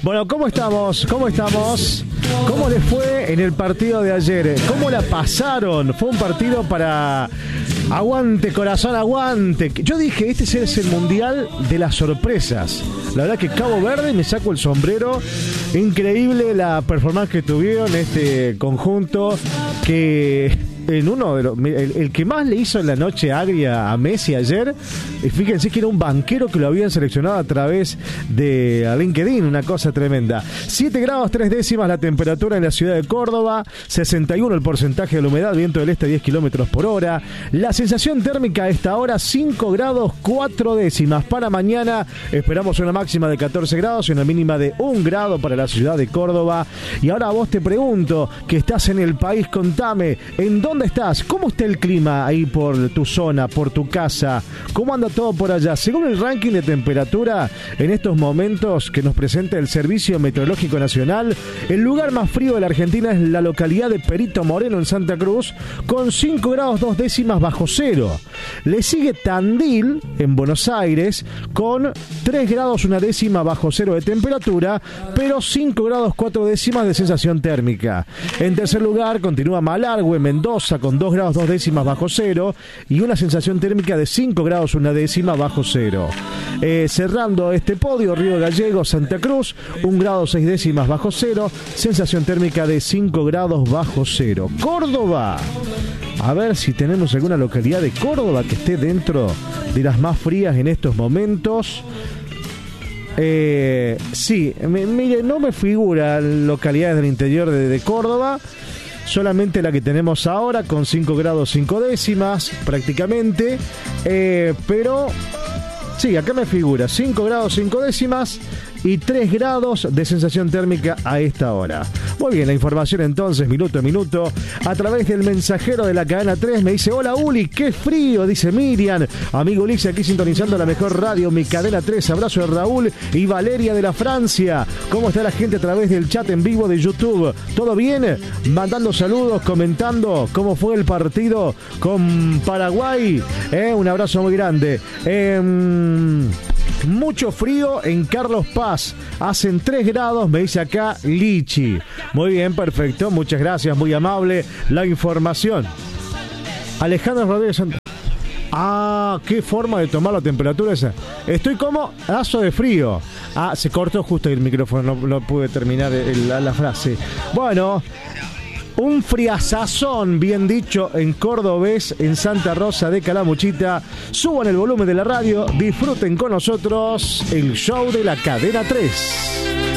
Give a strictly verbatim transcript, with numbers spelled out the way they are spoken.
Bueno, ¿cómo estamos? ¿Cómo estamos? ¿Cómo les fue en el partido de ayer? ¿Cómo la pasaron? Fue un partido para... Aguante, corazón, aguante. Yo dije, este es el mundial de las sorpresas. La verdad que Cabo Verde, me saco el sombrero. Increíble la performance que tuvieron este conjunto que... En uno de los, el, el que más le hizo en la noche agria a Messi ayer, fíjense que era un banquero que lo habían seleccionado a través de LinkedIn, una cosa tremenda. siete grados tres décimas la temperatura en la ciudad de Córdoba, sesenta y uno el porcentaje de la humedad, viento del este diez kilómetros por hora. La sensación térmica a esta hora cinco grados cuatro décimas. Para mañana esperamos una máxima de catorce grados y una mínima de un grado para la ciudad de Córdoba. Y ahora a vos te pregunto, que estás en el país, contame, ¿en dónde ¿Dónde estás? ¿Cómo está el clima ahí por tu zona, por tu casa? ¿Cómo anda todo por allá? Según el ranking de temperatura, en estos momentos que nos presenta el Servicio Meteorológico Nacional, el lugar más frío de la Argentina es la localidad de Perito Moreno, en Santa Cruz, con cinco grados dos décimas bajo cero. Le sigue Tandil, en Buenos Aires, con tres grados una décima bajo cero de temperatura, pero cinco grados cuatro décimas de sensación térmica. En tercer lugar, continúa Malargüe, Mendoza, con dos grados dos décimas bajo cero y una sensación térmica de cinco grados una décima bajo cero. Eh, cerrando este podio, Río Gallegos, Santa Cruz, un grado seis décimas bajo cero, sensación térmica de cinco grados bajo cero. Córdoba, a ver si tenemos alguna localidad de Córdoba que esté dentro de las más frías en estos momentos. Eh, sí, me, mire, no me figura localidades del interior de, de Córdoba. Solamente la que tenemos ahora con cinco grados cinco décimas prácticamente, eh, pero sí, acá me figura cinco grados cinco décimas y tres grados de sensación térmica a esta hora. Muy bien, la información entonces, minuto a minuto, a través del mensajero de la cadena tres. Me dice, hola Uli, qué frío, dice Miriam. Amigo Ulises, aquí sintonizando la mejor radio, mi cadena tres. Abrazo de Raúl y Valeria de la Francia. ¿Cómo está la gente a través del chat en vivo de YouTube? ¿Todo bien? Mandando saludos, comentando cómo fue el partido con Paraguay. Eh, un abrazo muy grande. Eh, Mucho frío en Carlos Paz. Hacen tres grados, me dice acá Lichi. Muy bien, perfecto. Muchas gracias, muy amable la información. Alejandro Rodríguez. Ah, qué forma de tomar la temperatura esa. Estoy como aso de frío. Ah, se cortó justo el micrófono, no, no pude terminar el, la, la frase. Bueno, un friazazón, bien dicho, en cordobés, en Santa Rosa de Calamuchita. Suban el volumen de la radio, disfruten con nosotros el show de la cadena tres.